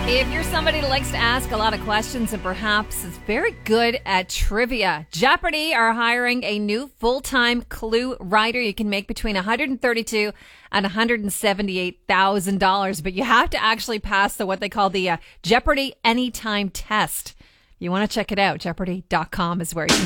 If you're somebody that likes to ask a lot of questions and perhaps is very good at trivia, Jeopardy are hiring a new full-time Clue writer. You can make between $132,000 and $178,000, but you have to actually pass what they call the Jeopardy Anytime Test. You want to check it out, Jeopardy.com is where you can